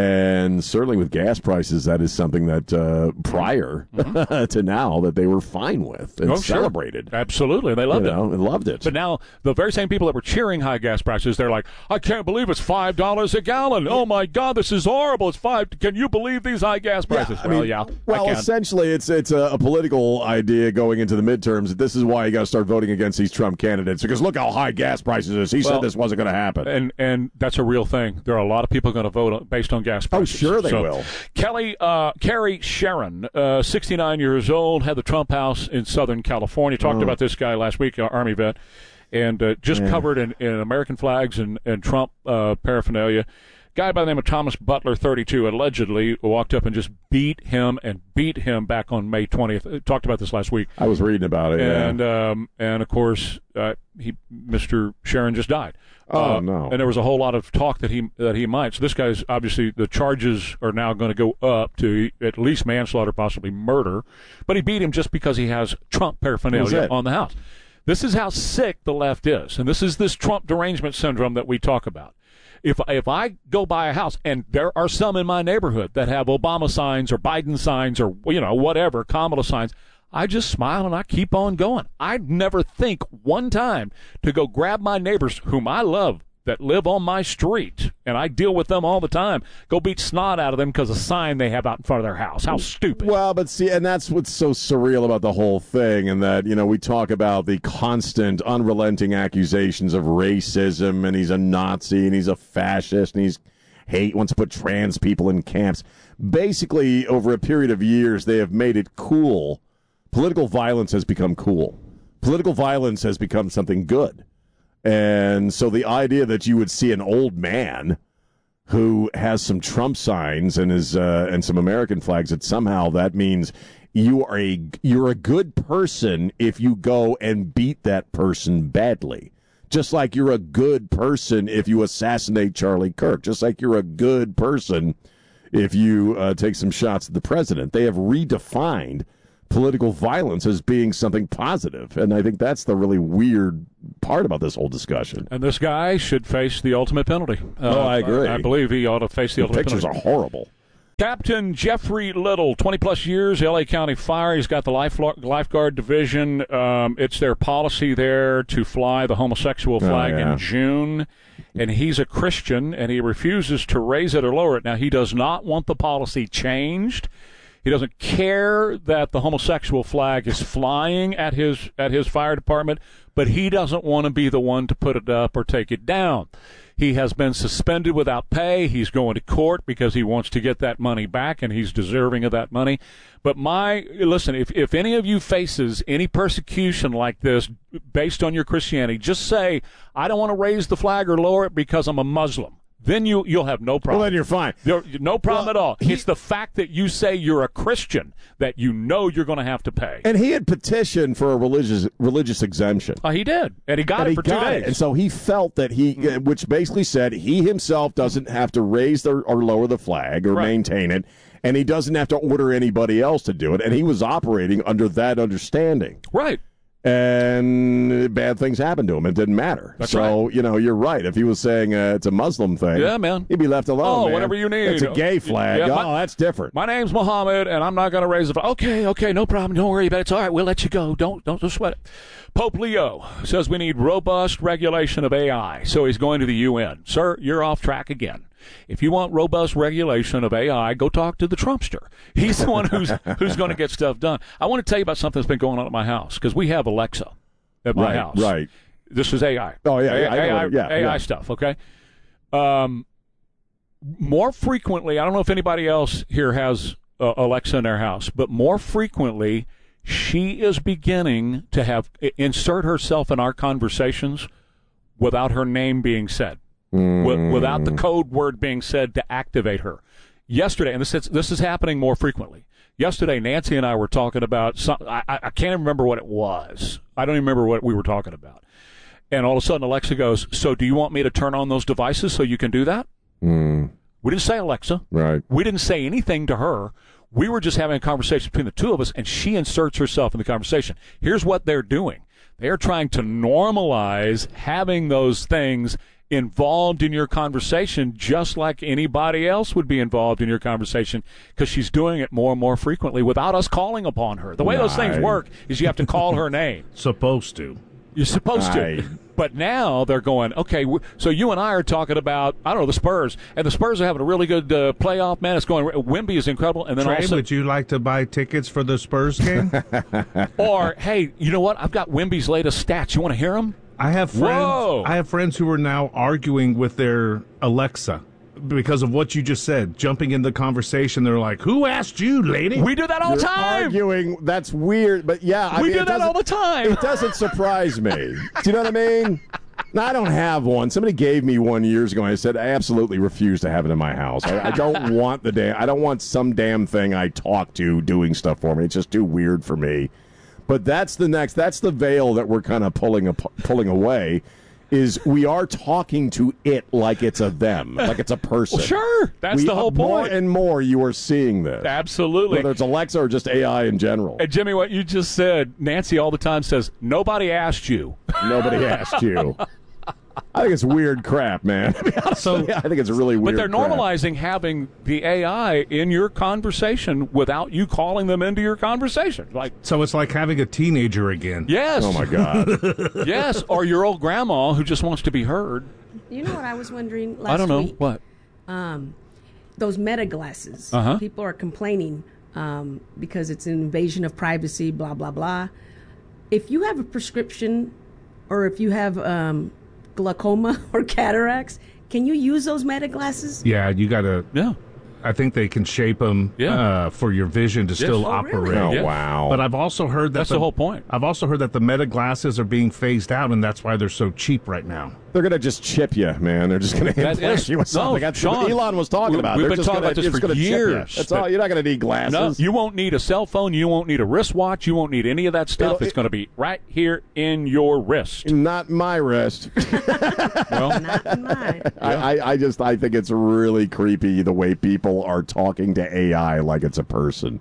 And certainly with gas prices, that is something that uh, prior mm-hmm. to now that they were fine with and oh, celebrated. Sure. Absolutely. They loved you it. Know, and loved it. But now the very same people that were cheering high gas prices, they're like, I can't believe it's five dollars a gallon. Oh, my God, this is horrible. It's five. Can you believe these high gas prices? Yeah, I well, mean, yeah. Well, essentially, it's it's a, a political idea going into the midterms. This is why you got to start voting against these Trump candidates, because look how high gas prices is. He well, said this wasn't going to happen. And, and that's a real thing. There are a lot of people going to vote based on gas prices. Oh, sure. They so, will. Kelly, uh, Carrie Sharon, uh, sixty-nine years old, had the Trump house in Southern California. Talked oh. about this guy last week, uh, Army vet, and uh, just yeah. covered in, in American flags and, and Trump uh, paraphernalia. Guy by the name of Thomas Butler, thirty-two, allegedly walked up and just beat him and beat him back on May twentieth. Talked about this last week. I was reading about it, and yeah. um, and of course, uh, he Mister Sharon just died. Oh uh, no! And there was a whole lot of talk that he that he might. So this guy's obviously the charges are now going to go up to at least manslaughter, possibly murder. But he beat him just because he has Trump paraphernalia on the house. This is how sick the left is, and this is this Trump derangement syndrome that we talk about. If if I go buy a house, and there are some in my neighborhood that have Obama signs or Biden signs or, you know, whatever, Kamala signs, I just smile and I keep on going. I'd never think one time to go grab my neighbors, whom I love, that live on my street, and I deal with them all the time, go beat snot out of them because of a sign they have out in front of their house. How stupid. Well, but see, and that's what's so surreal about the whole thing, and that, you know, we talk about the constant, unrelenting accusations of racism, and he's a Nazi, and he's a fascist, and he's hate, wants to put trans people in camps. Basically, over a period of years, they have made it cool. Political violence has become cool. Political violence has become something good. And so the idea that you would see an old man who has some Trump signs and is uh, and some American flags, that somehow that means you are a you're a good person if you go and beat that person badly. Just like you're a good person if you assassinate Charlie Kirk. Just like you're a good person if you uh, take some shots at the president. They have redefined political violence as being something positive, and I think that's the really weird part about this whole discussion. And this guy should face the ultimate penalty. Uh, oh, I agree. I, I believe he ought to face the, the ultimate pictures penalty. Pictures are horrible. Captain Jeffrey Little, twenty-plus years, L A County Fire. He's got the life, lifeguard division. Um, it's their policy there to fly the homosexual flag oh, yeah. in June. And he's a Christian, and he refuses to raise it or lower it. Now, he does not want the policy changed. He doesn't care that the homosexual flag is flying at his at his fire department, but he doesn't want to be the one to put it up or take it down. He has been suspended without pay. He's going to court because he wants to get that money back, and he's deserving of that money. But my listen, if if any of you faces any persecution like this based on your Christianity, just say, I don't want to raise the flag or lower it because I'm a Muslim. Then you, you'll have no problem. Well, then you're fine. There, no problem well, at all. He, it's the fact that you say you're a Christian that you know you're going to have to pay. And he had petitioned for a religious religious exemption. Uh, he did. And he got and it he for two got days. It. And so he felt that he, mm-hmm. which basically said he himself doesn't have to raise the, or lower the flag or right. maintain it, and he doesn't have to order anybody else to do it. And he was operating under that understanding. Right. And bad things happened to him. It didn't matter. That's so, right. you know, you're right. If he was saying uh, it's a Muslim thing, yeah, man. he'd be left alone. Oh, man. whatever you need. It's a gay flag. Yeah, oh, my, that's different. My name's Muhammad, and I'm not going to raise the flag. Okay, okay, no problem. Don't worry about it. It's all right. We'll let you go. Don't, don't, don't sweat it. Pope Leo says we need robust regulation of A I, so he's going to the U N. Sir, you're off track again. If you want robust regulation of A I, go talk to the Trumpster. He's the one who's who's going to get stuff done. I want to tell you about something that's been going on at my house, because we have Alexa at my right, house. Right. This is A I. Oh, yeah. A- I know A I, yeah, A I yeah. stuff, okay? Um, more frequently, I don't know if anybody else here has uh, Alexa in their house, but more frequently, she is beginning to have insert herself in our conversations without her name being said, mm. w- without the code word being said to activate her. Yesterday, and this is, this is happening more frequently. Yesterday, Nancy and I were talking about some, I, I can't even remember what it was. I don't even remember what we were talking about. And all of a sudden, Alexa goes, so do you want me to turn on those devices so you can do that? Mm. We didn't say Alexa. Right. We didn't say anything to her. We were just having a conversation between the two of us, and she inserts herself in the conversation. Here's what they're doing. They are trying to normalize having those things involved in your conversation just like anybody else would be involved in your conversation, because she's doing it more and more frequently without us calling upon her. The way those things work is you have to call her name. Supposed to. You're supposed to. I... But now they're going, okay, so you and I are talking about, I don't know, the Spurs. And the Spurs are having a really good uh, playoff, man. It's going, Wemby is incredible. And then Trey, also, would you like to buy tickets for the Spurs game? or, hey, you know what? I've got Wemby's latest stats. You want to hear them? I have friends. Whoa. I have friends who are now arguing with their Alexa because of what you just said. Jumping in the conversation, they're like, "Who asked you, lady?" We do that all the You're time. Arguing. That's weird, but yeah, I we mean, do it that all the time. It doesn't surprise me. Do you know what I mean? No, I don't have one. Somebody gave me one years ago, and I said I absolutely refuse to have it in my house. I, I don't want the damn. I don't want some damn thing I talk to doing stuff for me. It's just too weird for me. But that's the next. That's the veil that we're kind of pulling a, pulling away. Is we are talking to it like it's a them, like it's a person. Well, sure, that's we, the whole point. More and more, you are seeing this. Absolutely. Whether it's Alexa or just A I in general. And Jimmy, what you just said, Nancy all the time says, "Nobody asked you." Nobody asked you. I think it's weird crap, man. So I think it's really weird. But they're crap. normalizing having the A I in your conversation without you calling them into your conversation. Like, so it's like having a teenager again. Yes. Oh my God. Yes, or your old grandma who just wants to be heard. You know what I was wondering last I don't know week? what. Um, those Meta glasses. Uh-huh. People are complaining um, because it's an invasion of privacy. Blah blah blah. If you have a prescription, or if you have um, glaucoma or cataracts, can you use those Meta glasses? Yeah, you got to. Yeah. I think they can shape them yeah. uh, for your vision to yes. still oh, operate. Really? Oh, yeah. wow. But I've also heard that that's the, the whole point. I've also heard that the Meta glasses are being phased out, and that's why they're so cheap right now. They're going to just chip you, man. They're just going to implant you with something. No, That's Sean, what Elon was talking about. We've They're been just talking gonna, about this for years. That's all. You're not going to need glasses. No, you won't need a cell phone. You won't need a wristwatch. You won't need any of that stuff. It'll, it's going to be right here in your wrist. Not my wrist. Well, not mine. I, I, I just I think it's really creepy the way people are talking to A I like it's a person.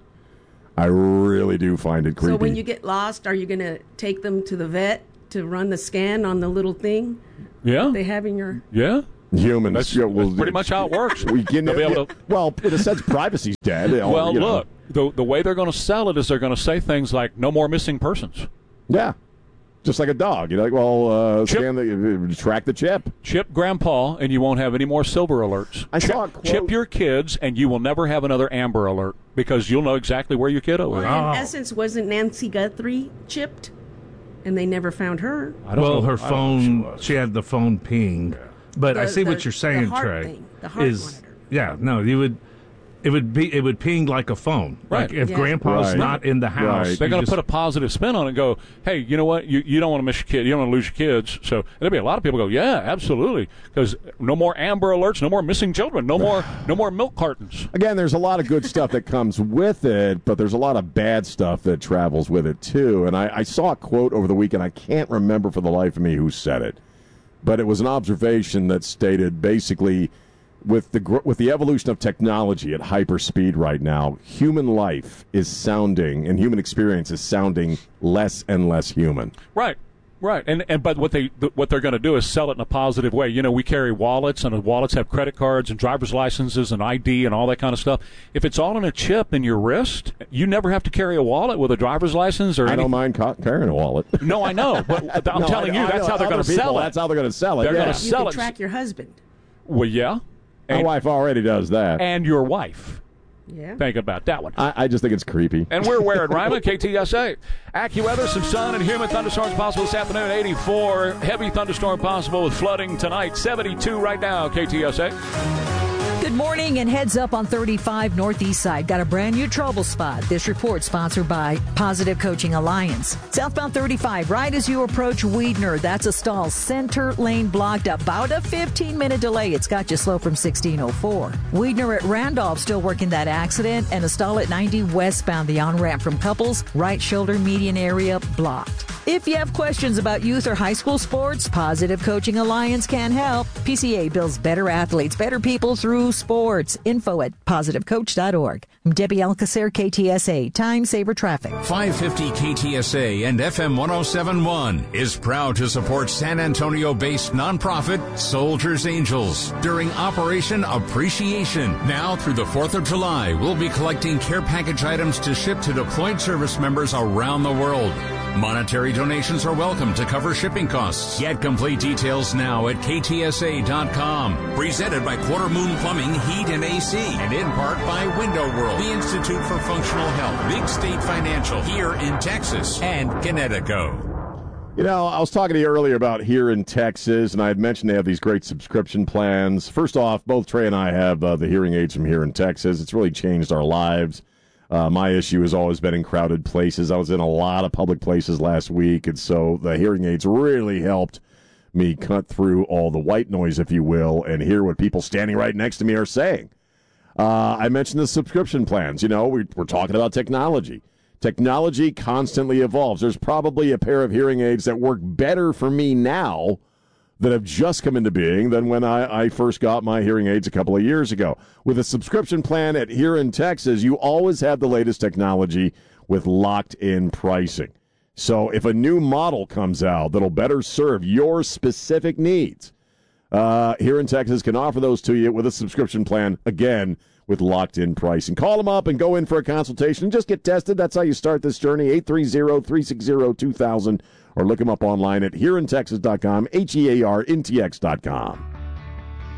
I really do find it creepy. So when you get lost, are you going to take them to the vet to run the scan on the little thing? Yeah. They have in your... Yeah. Humans. That's, yeah, well, that's pretty much how it works. We can, They'll be able to, well, in a sense, privacy's dead. well, you know. look, the, the way they're going to sell it is they're going to say things like, no more missing persons. Yeah. Just like a dog. You're like, well, uh, Chip, scan the, uh, track the chip. Chip grandpa, and you won't have any more silver alerts. I chip, saw a quote. Chip your kids, and you will never have another Amber Alert because you'll know exactly where your kiddo is. In essence, wasn't Nancy Guthrie chipped? And they never found her. I don't well, know. her phone, she, she had the phone ping. But The- I see the- what you're saying, the heart Trey. thing, the heart is monitor. yeah, no, you would it would be it would ping like a phone. Right. Like if Yeah. grandpa's Right. not in the house, Right. They're you going to just- put a positive spin on it and go, hey, you know what? You, you don't want to miss your kid. You don't want to lose your kids. So there'll be a lot of people go, yeah, absolutely. Because no more Amber Alerts, no more missing children, no more no more milk cartons. Again, there's a lot of good stuff that comes with it, but there's a lot of bad stuff that travels with it, too. And I, I saw a quote over the weekend. I can't remember for the life of me who said it, but it was an observation that stated basically with the gr- with the evolution of technology at hyper speed right now, human life is sounding and human experience is sounding less and less human. Right. Right, and and but what they what they're going to do is sell it in a positive way. You know, we carry wallets, and the wallets have credit cards and driver's licenses and I D and all that kind of stuff. If it's all in a chip in your wrist, you never have to carry a wallet with a driver's license or. I any... don't mind ca- carrying a wallet. No, I know, but I'm No, telling I- you, I that's know how they're other going to people, sell it. That's how they're going to sell it. They're yeah. going to You sell can it. track your husband. Well, yeah, My and, wife already does that. and your wife. Yeah. Think about that one. I, I just think it's creepy. And we're wearing Ryman, K T S A. AccuWeather, some sun and humid thunderstorms possible this afternoon. eighty-four, heavy thunderstorm possible with flooding tonight. seventy-two right now, K T S A. Good morning and heads up on thirty-five Northeast Side. Got a brand new trouble spot. This report sponsored by Positive Coaching Alliance. Southbound thirty-five, right as you approach Weidner, that's a stall. Center lane blocked, about a fifteen minute delay. It's got you slow from sixteen oh four. Weidner at Randolph still working that accident, and a stall at ninety westbound, the on-ramp from Couples, right shoulder median area blocked. If you have questions about youth or high school sports, Positive Coaching Alliance can help. P C A builds better athletes, better people through sports. Info at positive coach dot org. I'm Debbie Alcacer, K T S A, Time Saver Traffic. five fifty K T S A and F M one oh seven point one is proud to support San Antonio-based nonprofit Soldiers Angels during Operation Appreciation. Now through the fourth of July, we'll be collecting care package items to ship to deployed service members around the world. Monetary donations are welcome to cover shipping costs. Get complete details now at K T S A dot com. Presented by Quarter Moon Plumbing, Heat, and A C. And in part by Window World, the Institute for Functional Health, Big State Financial, here in Texas, and Connecticut. You know, I was talking to you earlier about here in Texas, and I had mentioned they have these great subscription plans. First off, both Trey and I have uh, the hearing aids from here in Texas. It's really changed our lives. Uh, my issue has always been in crowded places. I was in a lot of public places last week, and so the hearing aids really helped me cut through all the white noise, if you will, and hear what people standing right next to me are saying. Uh, I mentioned the subscription plans. You know, we, we're talking about technology. Technology constantly evolves. There's probably a pair of hearing aids that work better for me now that have just come into being than when I, I first got my hearing aids a couple of years ago. With a subscription plan at here in Texas, you always have the latest technology with locked-in pricing. So if a new model comes out that'll better serve your specific needs, uh, here in Texas can offer those to you with a subscription plan, again, with locked-in pricing. Call them up and go in for a consultation. Just get tested. That's how you start this journey, eight three zero, three six zero, two thousand, or look them up online at here in texas dot com, H E A R N T X dot com.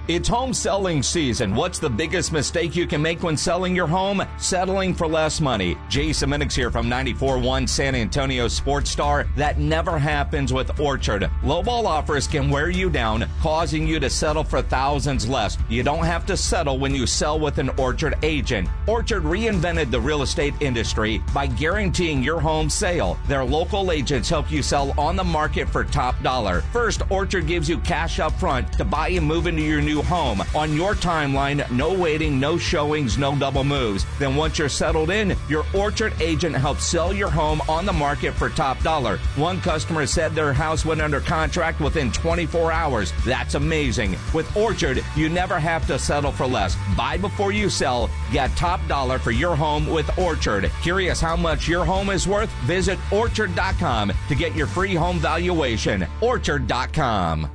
It's home selling season. What's the biggest mistake you can make when selling your home? Settling for less money. Jason Minix here from ninety-four point one San Antonio Sports Star. That never happens with Orchard. Lowball offers can wear you down, causing you to settle for thousands less. You don't have to settle when you sell with an Orchard agent. Orchard reinvented the real estate industry by guaranteeing your home sale. Their local agents help you sell on the market for top dollar. First, Orchard gives you cash up front to buy and move into your new home on your timeline. No waiting, no showings, no double moves. Then once you're settled in, your Orchard agent helps sell your home on the market for top dollar. One customer said their house went under contract within twenty-four hours. That's amazing. With Orchard, you never have to settle for less. Buy before you sell. Get top dollar for your home with Orchard. Curious how much your home is worth? Visit orchard dot com to get your free home valuation. orchard dot com.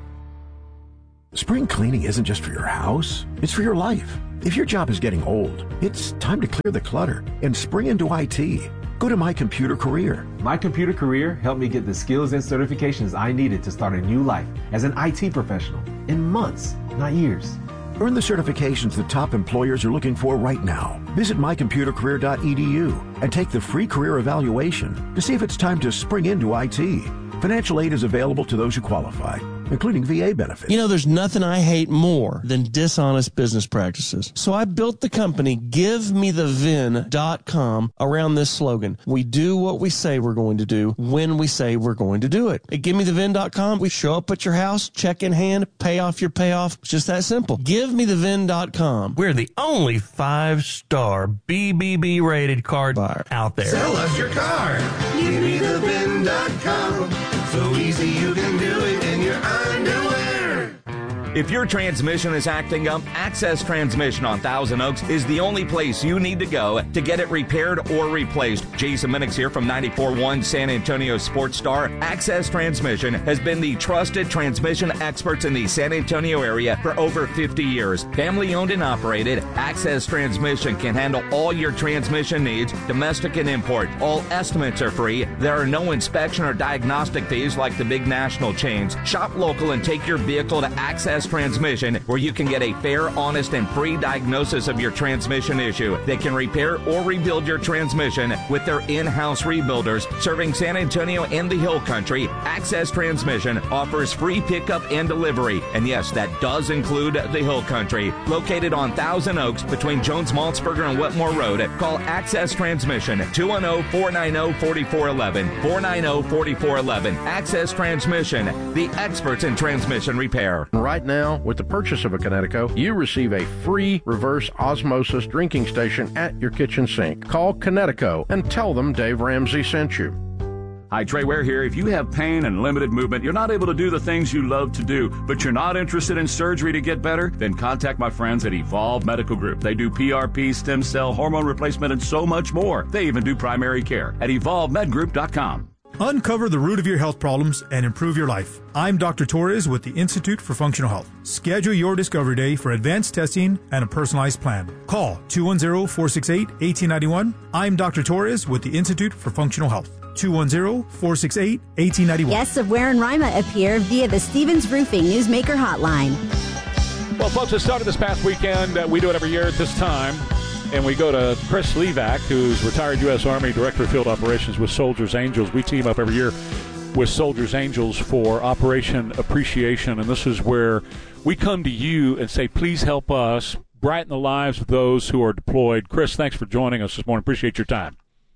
Spring cleaning isn't just for your house, it's for your life. If your job is getting old, it's time to clear the clutter and spring into I T. Go to My Computer Career. My Computer Career helped me get the skills and certifications I needed to start a new life as an I T professional in months, not years. Earn the certifications the top employers are looking for right now. Visit my computer career dot e d u and take the free career evaluation to see if it's time to spring into I T. Financial aid is available to those who qualify, including V A benefits. You know, there's nothing I hate more than dishonest business practices. So I built the company give me the vin dot com around this slogan. We do what we say we're going to do when we say we're going to do it. At give me the vin dot com, we show up at your house, check in hand, pay off your payoff. It's just that simple. give me the vin dot com. We're the only five-star B B B rated car buyer out there. Sell us your car. give me the vin dot com. So easy you can do it in your underwear. If your transmission is acting up, Access Transmission on Thousand Oaks is the only place you need to go to get it repaired or replaced. Jason Minix here from ninety-four point one San Antonio Sports Star. Access Transmission has been the trusted transmission experts in the San Antonio area for over fifty years. Family owned and operated, Access Transmission can handle all your transmission needs, domestic and import. All estimates are free. There are no inspection or diagnostic fees like the big national chains. Shop local and take your vehicle to Access Transmission, where you can get a fair, honest, and free diagnosis of your transmission issue. They can repair or rebuild your transmission with their in-house rebuilders serving San Antonio and the Hill Country. Access Transmission offers free pickup and delivery, and yes, that does include the Hill Country. Located on Thousand Oaks between Jones Maltzberger and Wetmore Road, call Access Transmission two one zero, four nine zero, four four one one, four nine zero, four four one one. Access Transmission, the experts in transmission repair. Right now, with the purchase of a Connecticut, you receive a free reverse osmosis drinking station at your kitchen sink. Call Connecticut and tell them Dave Ramsey sent you. Hi, Trey Ware here. If you have pain and limited movement, you're not able to do the things you love to do, but you're not interested in surgery to get better, then contact my friends at Evolve Medical Group. They do P R P, stem cell, hormone replacement, and so much more. They even do primary care at evolve med group dot com. Uncover the root of your health problems and improve your life. I'm Doctor Torres with the Institute for Functional Health. Schedule your Discovery Day for advanced testing and a personalized plan. Call two one zero, four six eight, one eight nine one. I'm Doctor Torres with the Institute for Functional Health. two one zero, four six eight, one eight nine one. Guests of Ware and Rima appear via the Stevens Roofing Newsmaker Hotline. Well, folks, it started this past weekend. Uh, we do it every year at this time. And we go to Chris Levac, who's retired U S Army Director of Field Operations with Soldiers Angels. We team up every year with Soldiers Angels for Operation Appreciation. And this is where we come to you and say, please help us brighten the lives of those who are deployed. Chris, thanks for joining us this morning. Appreciate your time.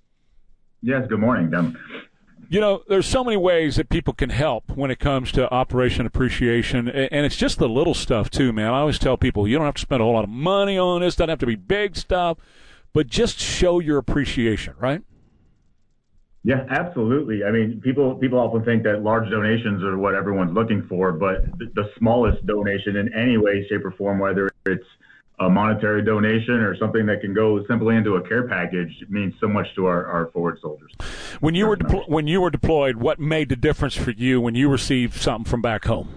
Yes, good morning, Dem. You know, there's so many ways that people can help when it comes to Operation Appreciation, and it's just the little stuff, too, man. I always tell people, you don't have to spend a whole lot of money on this, doesn't have to be big stuff, but just show your appreciation, right? Yeah, absolutely. I mean, people people often think that large donations are what everyone's looking for, but the, the smallest donation in any way, shape, or form, whether it's a monetary donation or something that can go simply into a care package, means so much to our, our forward soldiers. When you were deplo- when you were deployed, what made the difference for you when you received something from back home?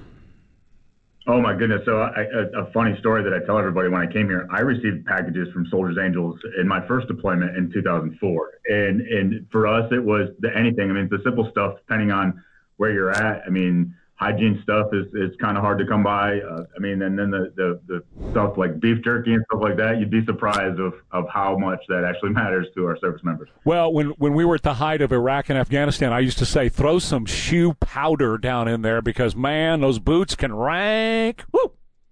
Oh my goodness! So I, a, a funny story that I tell everybody when I came here. I received packages from Soldiers Angels in my first deployment in two thousand four, and and for us it was the anything. I mean, it's the simple stuff depending on where you're at. I mean, hygiene stuff is, is kind of hard to come by. Uh, I mean, and then the, the, the stuff like beef jerky and stuff like that, you'd be surprised of, of how much that actually matters to our service members. Well, when, when we were at the height of Iraq and Afghanistan, I used to say, throw some shoe powder down in there because, man, those boots can rank. Woo!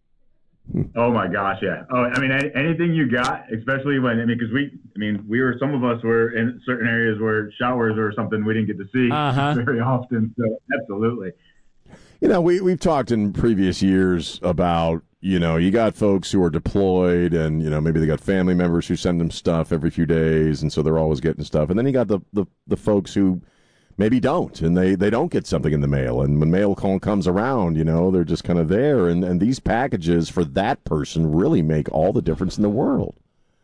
Oh my gosh, yeah. Oh, I mean, any, anything you got, especially when, I mean, because we, I mean, we were, some of us were in certain areas where showers or something we didn't get to see uh-huh. very often. So, absolutely. You know, we, we've talked in previous years about, you know, you got folks who are deployed and, you know, maybe they got family members who send them stuff every few days, and so they're always getting stuff. And then you got the, the, the folks who maybe don't, and they, they don't get something in the mail. And when mail call comes around, you know, they're just kind of there. And, and these packages for that person really make all the difference in the world.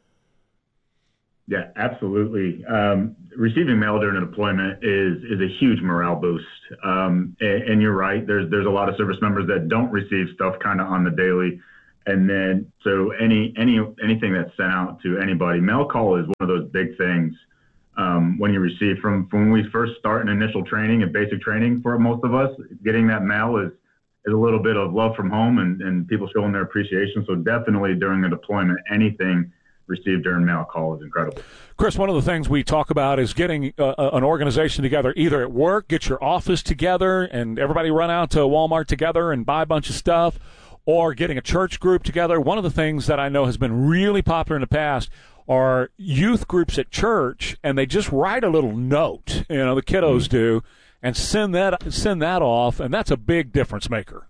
Yeah, absolutely. Um, receiving mail during a deployment is is a huge morale boost. Um, and, and you're right. There's there's a lot of service members that don't receive stuff kind of on the daily, and then so any any anything that's sent out to anybody, mail call is one of those big things. Um, when you receive from from when we first start in initial training and basic training for most of us, getting that mail is is a little bit of love from home and and people showing their appreciation. So definitely during a deployment, anything received during mail call is incredible. Chris, one of the things we talk about is getting uh, an organization together, either at work, get your office together and everybody run out to Walmart together and buy a bunch of stuff, or getting a church group together. One of the things that I know has been really popular in the past are youth groups at church, and they just write a little note, you know, the kiddos mm-hmm. do, and send that send that off, and that's a big difference maker.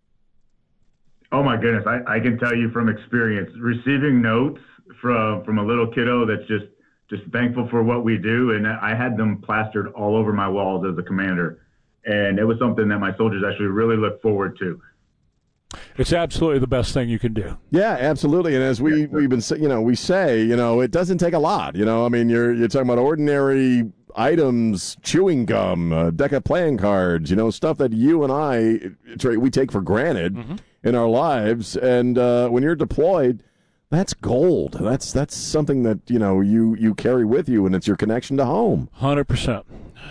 Oh, my goodness. I, I can tell you from experience, receiving notes from from a little kiddo that's just just thankful for what we do, and I had them plastered all over my walls as a commander, and it was something that my soldiers actually really look forward to. It's absolutely the best thing you can do. Yeah, absolutely. And as we we've been, you know, we say, you know, it doesn't take a lot. You know, I mean, you're you're talking about ordinary items, chewing gum, a deck of playing cards, you know, stuff that you and I we take for granted mm-hmm. in our lives, and uh, when you're deployed, that's gold. That's that's something that, you know, you, you carry with you, and it's your connection to home. one hundred percent.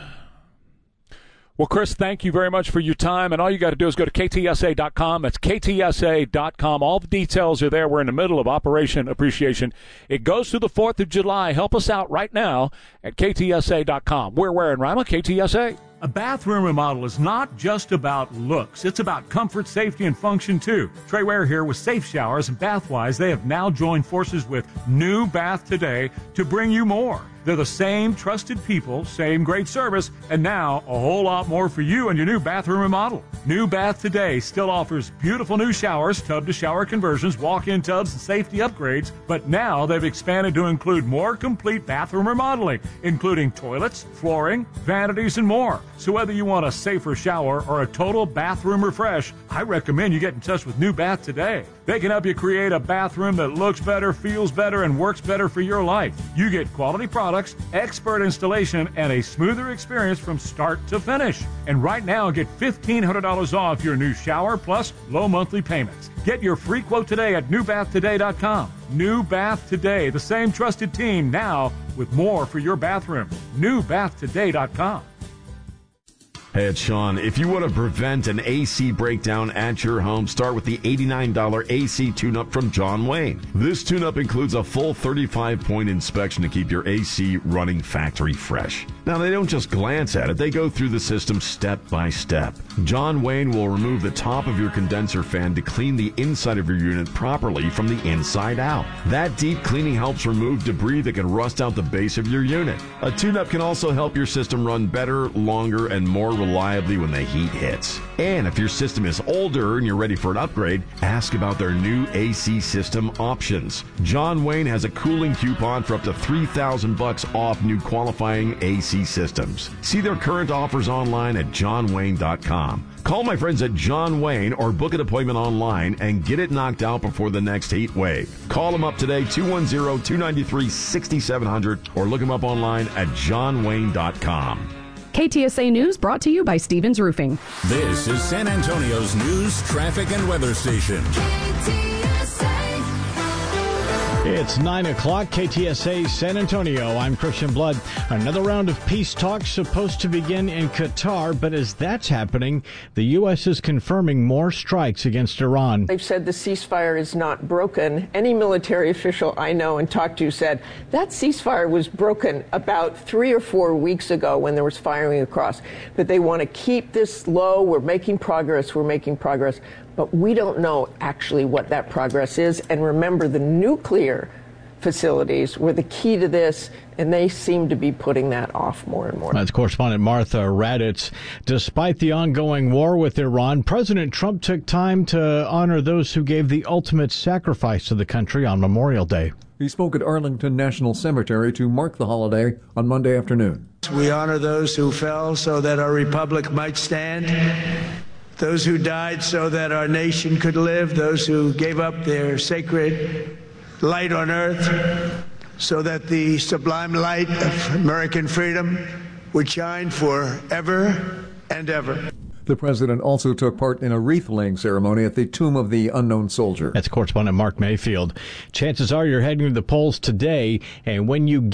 Well, Chris, thank you very much for your time, and all you got to do is go to K T S A dot com. That's K T S A dot com. All the details are there. We're in the middle of Operation Appreciation. It goes through the fourth of July. Help us out right now at K T S A dot com. We're wearing Rima, K T S A. A bathroom remodel is not just about looks. It's about comfort, safety, and function, too. Trey Ware here with Safe Showers and Bathwise. They have now joined forces with New Bath Today to bring you more. They're the same trusted people, same great service, and now a whole lot more for you and your new bathroom remodel. New Bath Today still offers beautiful new showers, tub-to-shower conversions, walk-in tubs, and safety upgrades, but now they've expanded to include more complete bathroom remodeling, including toilets, flooring, vanities, and more. So whether you want a safer shower or a total bathroom refresh, I recommend you get in touch with New Bath Today. They can help you create a bathroom that looks better, feels better, and works better for your life. You get quality products, expert installation, and a smoother experience from start to finish. And right now, get fifteen hundred dollars off your new shower plus low monthly payments. Get your free quote today at New Bath Today dot com. New Bath Today, the same trusted team now with more for your bathroom. New Bath Today dot com. Hey, it's Sean. If you want to prevent an A C breakdown at your home, start with the eighty-nine dollars A C tune-up from John Wayne. This tune-up includes a full thirty-five point inspection to keep your A C running factory fresh. Now, they don't just glance at it. They go through the system step by step. John Wayne will remove the top of your condenser fan to clean the inside of your unit properly from the inside out. That deep cleaning helps remove debris that can rust out the base of your unit. A tune-up can also help your system run better, longer, and more reliably when the heat hits. And if your system is older and you're ready for an upgrade, ask about their new A C system options. John Wayne has a cooling coupon for up to three thousand bucks off new qualifying A C systems. See their current offers online at john wayne dot com. Call my friends at John Wayne or book an appointment online and get it knocked out before the next heat wave. Call them up today, two one zero, two nine three, six seven zero zero, or look them up online at john wayne dot com. K T S A News brought to you by Stevens Roofing. This is San Antonio's news, traffic, and weather station. K T S A. It's nine o'clock, K T S A San Antonio. I'm Christian Blood. Another round of peace talks supposed to begin in Qatar, but as that's happening, the U S is confirming more strikes against Iran. They've said the ceasefire is not broken. Any military official I know and talked to said that ceasefire was broken about three or four weeks ago when there was firing across. But they want to keep this low. We're making progress. We're making progress. But we don't know actually what that progress is. And remember, the nuclear facilities were the key to this, and they seem to be putting that off more and more. That's correspondent Martha Raddatz. Despite the ongoing war with Iran, President Trump took time to honor those who gave the ultimate sacrifice to the country on Memorial Day. He spoke at Arlington National Cemetery to mark the holiday on Monday afternoon. We honor those who fell so that our republic might stand. Those who died so that our nation could live, those who gave up their sacred light on earth so that the sublime light of American freedom would shine forever and ever. The president also took part in a wreath-laying ceremony at the Tomb of the Unknown Soldier. That's correspondent Mark Mayfield. Chances are you're heading to the polls today, and when you get